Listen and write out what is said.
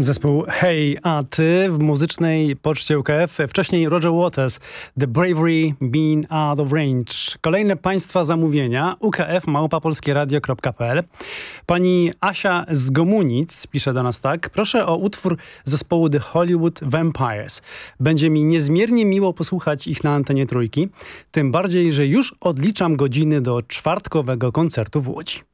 Zespół Hey, a ty w muzycznej poczcie UKF. Wcześniej Roger Waters, The Bravery Being Out of Range. Kolejne państwa zamówienia ukf@polskieradio.pl. Pani Asia z Gomunic pisze do nas tak. Proszę o utwór zespołu The Hollywood Vampires. Będzie mi niezmiernie miło posłuchać ich na antenie Trójki. Tym bardziej, że już odliczam godziny do czwartkowego koncertu w Łodzi.